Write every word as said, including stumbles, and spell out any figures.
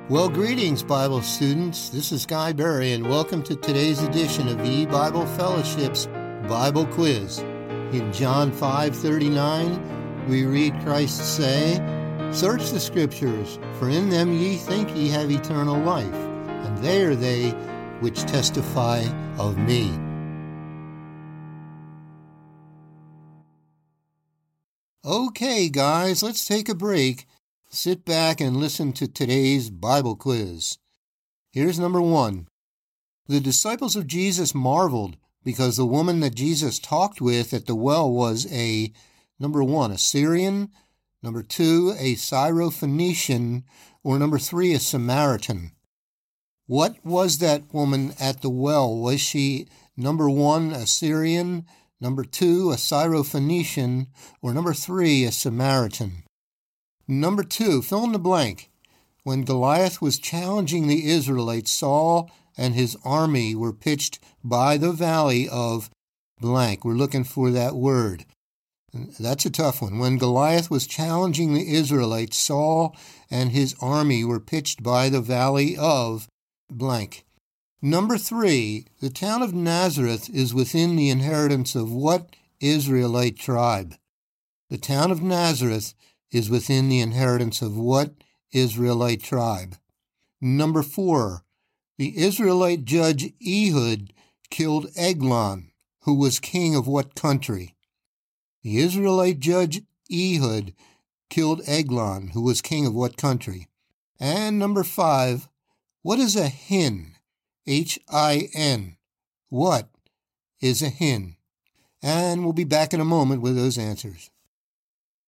Well, greetings, Bible students. This is Guy Berry, and welcome to today's edition of E-Bible Fellowship's Bible Quiz. In John five thirty-nine, we read Christ say, "Search the Scriptures, for in them ye think ye have eternal life, and they are they which testify of me." Okay, guys, let's take a break. Sit back and listen to today's Bible quiz. Here's number one. The disciples of Jesus marveled because the woman that Jesus talked with at the well was a, number one, a Syrian, number two, a Syrophoenician, or number three, a Samaritan. What was that woman at the well? Was she, number one, a Syrian, number two, a Syrophoenician, or number three, a Samaritan? Number two, fill in the blank. When Goliath was challenging the Israelites, Saul and his army were pitched by the valley of blank. We're looking for that word. That's a tough one. When Goliath was challenging the Israelites, Saul and his army were pitched by the valley of blank. Number three, the town of Nazareth is within the inheritance of what Israelite tribe? The town of Nazareth is within the inheritance of what Israelite tribe? Number four, the Israelite judge Ehud killed Eglon, who was king of what country? The Israelite judge Ehud killed Eglon, who was king of what country? And number five, what is a hin? H I N. What is a hin? And we'll be back in a moment with those answers.